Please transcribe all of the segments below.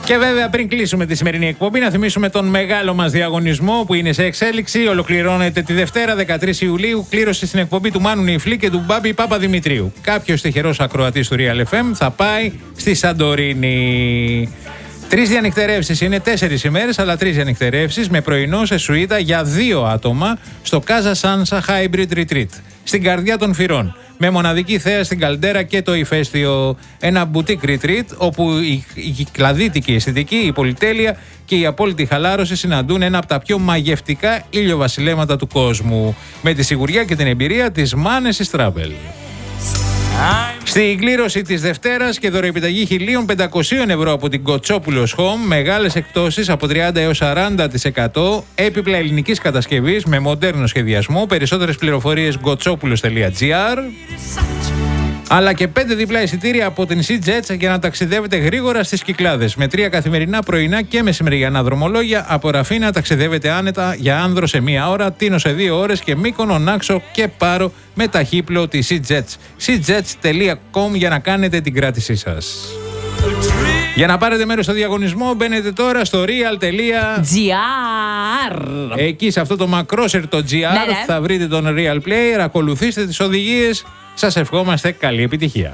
Και βέβαια, πριν κλείσουμε τη σημερινή εκπομπή, να θυμίσουμε τον μεγάλο μας διαγωνισμό που είναι σε εξέλιξη. Ολοκληρώνεται τη Δευτέρα, 13 Ιουλίου, κλήρωση στην εκπομπή του Μάνου Νιφλή και του Μπάμπη Παπαδημητρίου. Κάποιος τυχερός ακροατής του Real FM θα πάει στη Σαντορίνη. 3 διανυκτερεύσεις, είναι 4 ημέρες, αλλά 3 διανυκτερεύσεις με πρωινό σε σουίτα για 2 άτομα στο Casa Sansa Hybrid Retreat, στην καρδιά των Φυρών. Με μοναδική θέα στην καλντέρα και το ηφαίστειο. Ένα boutique retreat όπου η κυκλαδίτικη αισθητική, η πολυτέλεια και η απόλυτη χαλάρωση συναντούν ένα από τα πιο μαγευτικά ηλιοβασιλέματα του κόσμου. Με τη σιγουριά και την εμπειρία της Manesis Travel. Στη κλήρωση της Δευτέρας και δωρεοεπιταγή 1.500 ευρώ από την Κοτσόπουλος Home, μεγάλες εκπτώσεις από 30 έως 40%, έπιπλα ελληνικής κατασκευής με μοντέρνο σχεδιασμό, περισσότερες πληροφορίες gotsopoulos.gr, αλλά και 5 διπλά εισιτήρια από την SeaJets για να ταξιδεύετε γρήγορα στις Κυκλάδες. Με 3 καθημερινά, πρωινά και μεσημεριανά δρομολόγια. Από Ραφίνα ταξιδεύετε άνετα για Άνδρο σε 1 ώρα, Τίνο σε 2 ώρες και Μύκονο, Νάξο και Πάρο με ταχύπλο τη SeaJets. SeaJets.com για να κάνετε την κράτησή σας. Για να πάρετε μέρος στο διαγωνισμό, μπαίνετε τώρα στο real.gr. Εκεί σε αυτό το μακρόσερτο GR θα βρείτε τον Real Player, ακολουθήστε τις οδηγίες. Σας ευχόμαστε καλή επιτυχία.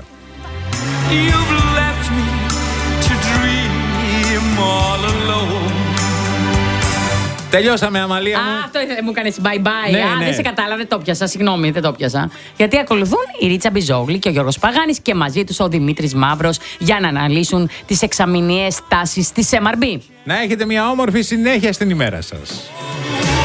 Τελειώσαμε, Αμαλία μου. Αυτό μου κάνεις bye-bye. Ναι. Δεν σε κατάλαβα, δεν το πιάσα. Συγγνώμη, δεν το πιάσα. Γιατί ακολουθούν η Ρίτσα Μπιζόγλη και ο Γιώργος Παγάνης και μαζί τους ο Δημήτρης Μαύρος για να αναλύσουν τις εξαμηνιαίες τάσεις της MRB. Να έχετε μια όμορφη συνέχεια στην ημέρα σας.